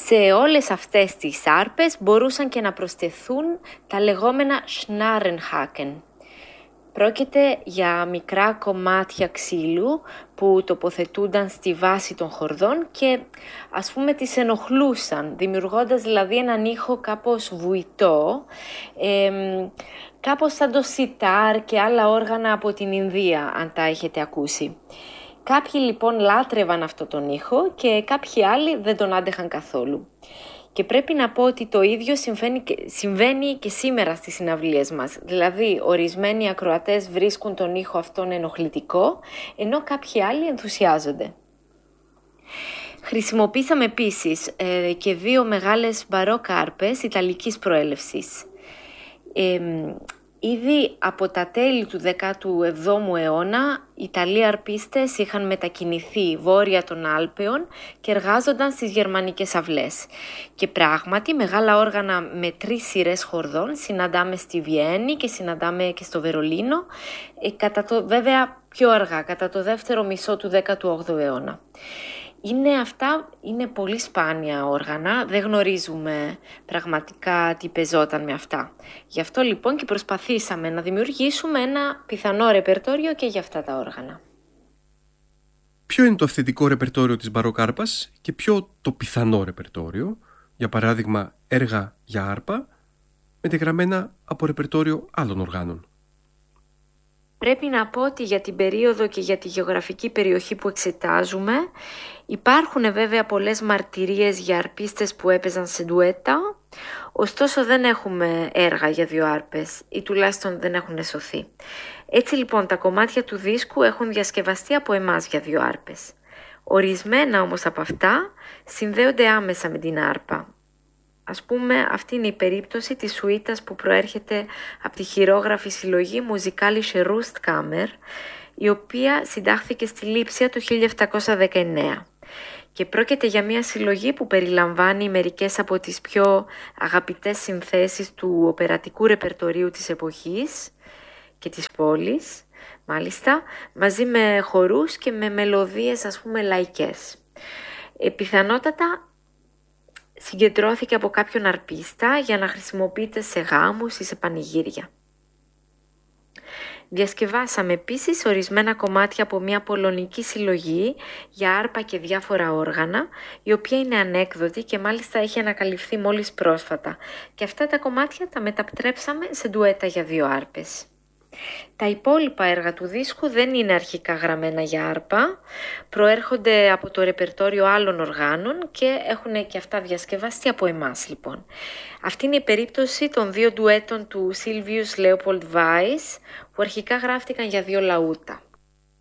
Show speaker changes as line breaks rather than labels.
Σε όλες αυτές τις άρπες μπορούσαν και να προσθεθούν τα λεγόμενα Schnarrenhaken. Πρόκειται για μικρά κομμάτια ξύλου που τοποθετούνταν στη βάση των χορδών και ας πούμε τις ενοχλούσαν, δημιουργώντας δηλαδή έναν ήχο κάπως βουητό, κάπως σαν το σιτάρ και άλλα όργανα από την Ινδία, αν τα έχετε ακούσει. Κάποιοι λοιπόν λάτρευαν αυτό τον ήχο και κάποιοι άλλοι δεν τον άντεχαν καθόλου. Και πρέπει να πω ότι το ίδιο συμβαίνει και σήμερα στις συναυλίες μας. Δηλαδή, ορισμένοι ακροατές βρίσκουν τον ήχο αυτόν ενοχλητικό, ενώ κάποιοι άλλοι ενθουσιάζονται. Χρησιμοποίησαμε επίσης και 2 μεγάλες μπαρόκ άρπες ιταλικής προέλευσης. Ήδη από τα τέλη του 17ου αιώνα, οι Ιταλοί αρπίστες είχαν μετακινηθεί βόρεια των Άλπαιων και εργάζονταν στις γερμανικές αυλές. Και πράγματι, μεγάλα όργανα με 3 σειρές χορδών συναντάμε στη Βιέννη και συναντάμε και στο Βερολίνο, βέβαια πιο αργά, κατά το δεύτερο μισό του 18ου αιώνα. Είναι πολύ σπάνια όργανα, δεν γνωρίζουμε πραγματικά τι πεζόταν με αυτά. Γι' αυτό λοιπόν και προσπαθήσαμε να δημιουργήσουμε ένα πιθανό ρεπερτόριο και για αυτά τα όργανα.
Ποιο είναι το αυθεντικό ρεπερτόριο της μπαρόκ άρπας και ποιο το πιθανό ρεπερτόριο, για παράδειγμα έργα για άρπα, μετεγραμμένα από ρεπερτόριο άλλων οργάνων?
Πρέπει να πω ότι για την περίοδο και για τη γεωγραφική περιοχή που εξετάζουμε υπάρχουν βέβαια πολλές μαρτυρίες για αρπίστες που έπαιζαν σε ντουέτα, ωστόσο δεν έχουμε έργα για 2 άρπες ή τουλάχιστον δεν έχουν σωθεί. Έτσι λοιπόν τα κομμάτια του δίσκου έχουν διασκευαστεί από εμάς για 2 άρπες. Ορισμένα όμως από αυτά συνδέονται άμεσα με την άρπα. Ας πούμε, αυτή είναι η περίπτωση της σουίτας που προέρχεται από τη χειρόγραφη συλλογή Musikalische Rustkammer, η οποία συντάχθηκε στη Λήψια το 1719. Και πρόκειται για μια συλλογή που περιλαμβάνει μερικές από τις πιο αγαπητές συνθέσεις του οπερατικού ρεπερτορίου της εποχής και της πόλης, μάλιστα, μαζί με χορούς και με μελωδίες, ας πούμε, λαϊκές. Πιθανότατα συγκεντρώθηκε από κάποιον αρπίστα για να χρησιμοποιείται σε γάμους ή σε πανηγύρια. Διασκευάσαμε επίσης ορισμένα κομμάτια από μια πολωνική συλλογή για άρπα και διάφορα όργανα, η οποία είναι ανέκδοτη και μάλιστα έχει ανακαλυφθεί μόλις πρόσφατα. Και αυτά τα κομμάτια τα μετατρέψαμε σε ντουέτα για 2 άρπες. Τα υπόλοιπα έργα του δίσκου δεν είναι αρχικά γραμμένα για άρπα, προέρχονται από το ρεπερτόριο άλλων οργάνων και έχουν και αυτά διασκευαστεί από εμάς λοιπόν. Αυτή είναι η περίπτωση των 2 ντουέτων του Silvius Leopold Weiss που αρχικά γράφτηκαν για 2 λαούτα.